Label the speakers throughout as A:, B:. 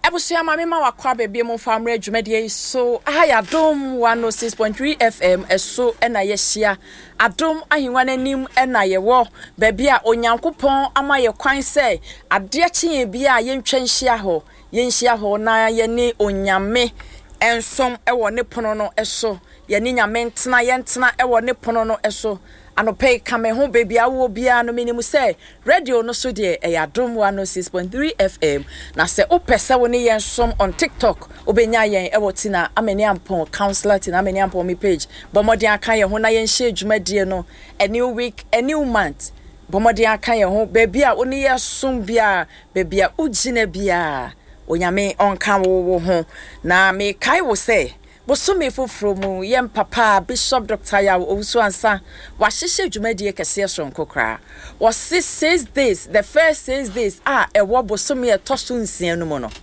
A: Ebusia mami ma wakwa bebie mo famre adwumadie so ya Adom 106.3 FM eso na ye hia Adom ahenwa nanim na ye wo bebia a Onyankopon ama ye kwan se ade akye bia ye ntwanhia ho ye nhia ho na ye ne onyame ensom ewo ne pono no eso ye ne nyame ntena ye ntena ewo ne pono no eso anope kame ho bebia wo bia no minimu se radio no so de Adom 106.3 FM na se opese wo ne yensom on TikTok obenya yen ewo tina ameni ampon counselor tina ameni ampon me page bomodi aka ye ho na yen hye adwumadie no a new week a new month bomodi aka ye ho bebia wo ne yesom bia bebia ugina bia onyame onka wo ho na me kai wo se Bosumi fufro mu yem papa Bishop Dr. Yaw Owusu ansa wa hyehye adwumadie kese sonko kra was 6 days the first 6 days ewo bosumi etoso nsia no mu no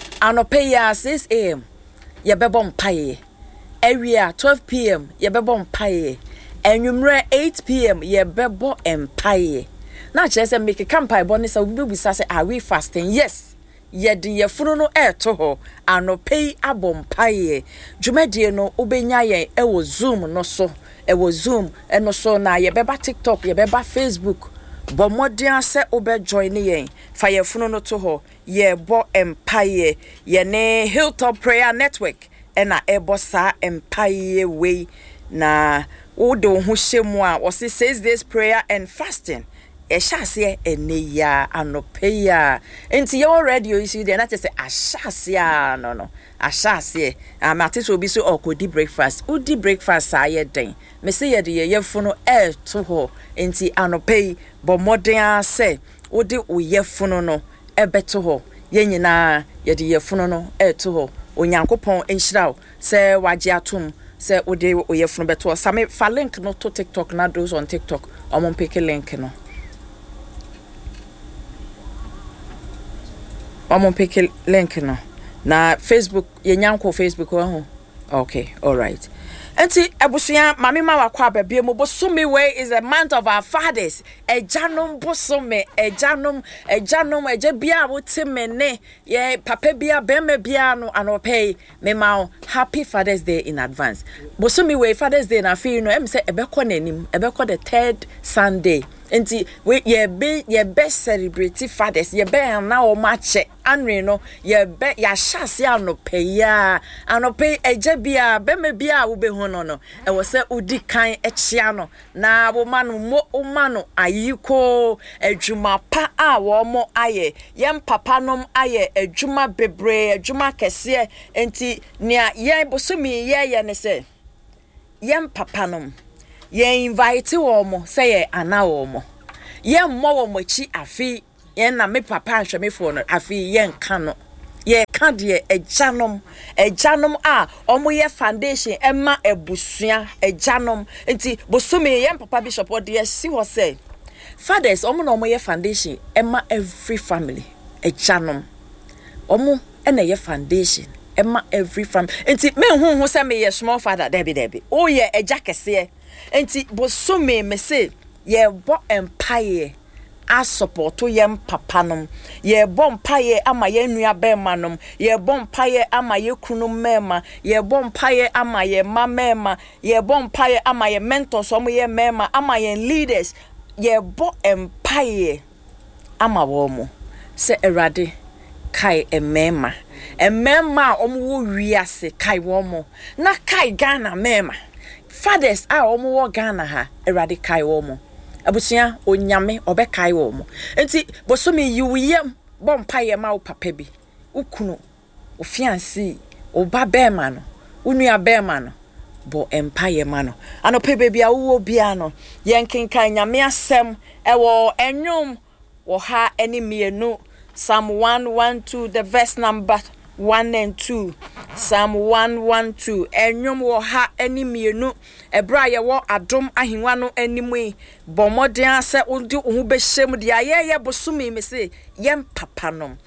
A: anope ya 6 am ye bebo mpaye awia 12 pm ye bebo mpaye enwumre 8 pm ye bebo empaye na chese make campai boni sa obi bisa se are we fasting? Yes. Yedi ye funu no to ho anope abompaye dwumadie no obenya yen ewo Zoom no so ewo Zoom eno so na ye beba TikTok ye beba Facebook bo modern se obe join yen fa ye funu no to ho ye bo empaye ye ne Hilltop Prayer Network ena ebo sa empaye we na wodo ho hyemu a wo 6 days prayer and fasting Eshase eneya anopeya enti your radio issue there na say ashase no ashase amate obi so okodi breakfast udi breakfast aye den me say ye de yefo no to ho enti anopei bo modern say udi oyefo no ebeto ho ye nyina ye de yefo no to ho onyankopon enhyira say wagye atom say udi oyefo no beto same fa link no to TikTok na those on TikTok omon pick link no Omo pick link no na Facebook yenyanko Facebook ho okay all right enti abusuya mami ma wakwa babie mo bosumi way is a month of our fathers ejanum bosumi ejanum eje bia wotime ne ye papa bia bema bia no anope me ma happy Father's Day in advance bosumi way Father's Day na fi no em say ebekọ nanim ebekọ the third Sunday enti we ye be celebrate fathers ye be na o mache anwe no ye be ya hyase anope eje bia bema bia wo be ho no e wo se udi kan echia no na wo manu mo o manu ayiko adwuma pa a wo mo aye yem papa nom aye adwuma bebre adwuma kese enti nia ye bosumi ye ne se yem papa nom ye invite wo mo say ye ana wo mo ye mo wo mo chi afi ye na me papa ahwemefo no afi ye nka no ye ka de ejanom a omo ye foundation ema ebusua ejanom enti bosumi ye papa Bishop ode si ho say fathers omo no omo ye foundation ema every family ejanom omo na ye foundation ema every family enti me hu say me ye small father debi o ye eja kese enti bosumi me say ye bo empire a support yem papa nom ye bom paye ama ye nua bema nom ye bom paye ama ye kunu mema ye bom paye ama ye mama ye bom paye ama ye mentors omo ye mema ama ye leaders ye bo empire ama wo mo se erade kai emema omo wo wiase kai wo mo na kai Ghana mema fathers a omo wo Ghana ha erade kai wo mo abusia onyame obekai wo mo enti bosumi yiwiyem bompaye ma wo papa bi ukunu wo fiancé wo ba bema no unua bema no bo empire ma no anope bebi a wo bia no yenkenkan nyame asem ewo enwom wo ha eni mienu Psalm 112 the verse number 1 and 2 Psalm 112 enwom wo ha eni mienu ebra ye wo Adom ahenwa no animu bomoden se odi ohu be hyem de ayeye bosumi me se yem papa nom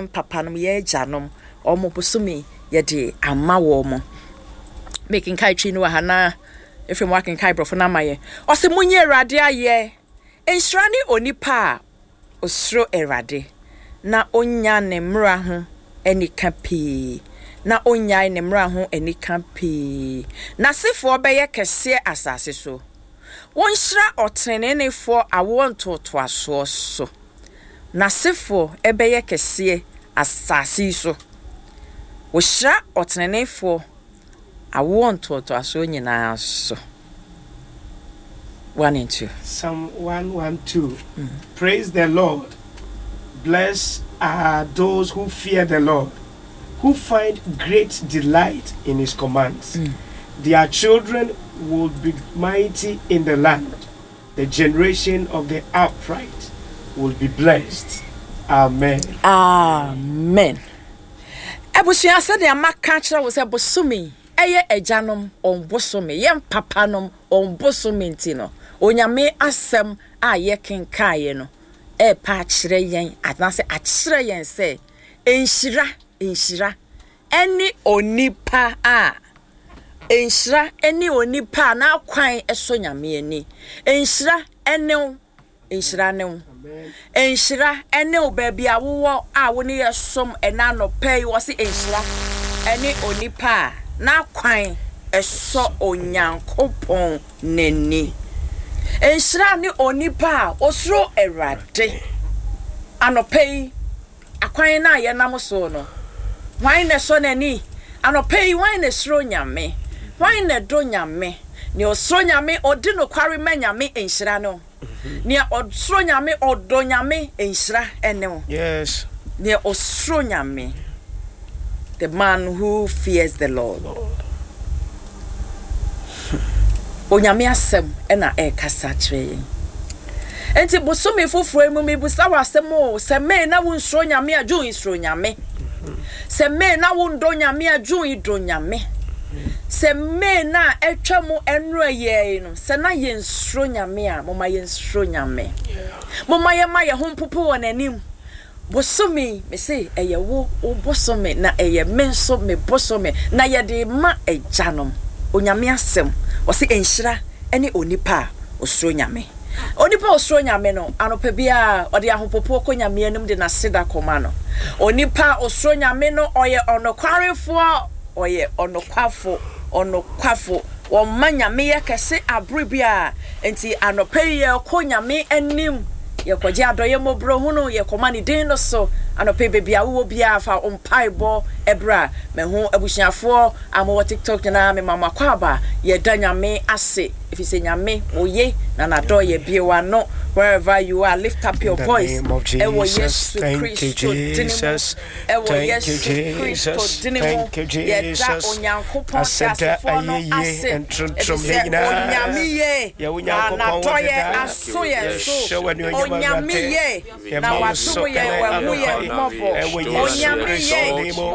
A: ye janom omo bosumi ye de ama wo mo making kai twi no ha na efem wakin kai brofo na maye o se munye erade aye enhyirani onipa osro erade na onya ne mra ho enika pii na onyai ne mra ho enika pii na sefo beye kese asase so wonhira otrenenefo awo ntotoaso so na sefo ebeye kese asase so wo hira otrenenefo awo ntotoaso nyina so 1 and 2
B: Psalm 112 Praise the Lord. Blessed are those who fear the Lord, who find great delight in his commands. Their children will be mighty in the land. The generation of the upright will be blessed. Amen.
A: Amen. Ebusuya said the maka kira was ebosumi eye ejanom on bosumi yem papanom on bosumi ntino onyame asem a ye kenkaye no pa kire yen atanse a kire yen se enhyira eni onipa a enhyira eni onipa na kwan eso nyame ani enhyira ene enhyira ne enhyira ene obabi awo a woni yesom ena no pay wo se enhyira ene onipa na kwan eso onyankopon neni enhyira ne onipa osro erade anopei akwan na ye nam so no wan ne so nani anopei wan ne sro nyame wan ne do nyame ne osro nyame odi no kware ma nyame enhyira no ne osro nyame odo nyame enhyira ene
B: Yes.
A: ne osro nyame, the man who fears the Lord. Onyame asem ena kasa kire. Enti bosome foforo mu mebusa wasem o se me na wo nsoro nyame adwo nsoro nyame. Se me na wo ndo nyame adwo ido nyame. Se me na etwa mu enro ye no se na ye nsoro nyame a moma ye nsoro nyame. Moma ye ma ye hompopo wonanim. Bosome me say eye wo bosome na eye menso me bosome na ye de ma ejanom. Onyame asem o se enhyira ene onipa osoro nyame. Onipa osoro nyame no anopa bia o de ahopopo ko nyame anum de na seda koma no. Onipa osoro nyame no oye onokwarefo oye onokwafo o manyame ye kese abribia enti anopa ye ko nyame anim ye kwaje adoye mobro hunu ye koma ni din no so anopa bebia wo bia fa ompaibo ebra me hu abusuafo amo TikTok na me mama kwaba ye danyame ase ifise nyame oye na nadoye biewa no wherever you are lift up your voice
B: ewo Jesus thank you Jesus thank you Jesus thank you Jesus asenta ayeye entrom yina
A: onyame ye
B: ya unyankopon
A: na aso ye so onyame ye na waso ye wamu ye mobo onyame ye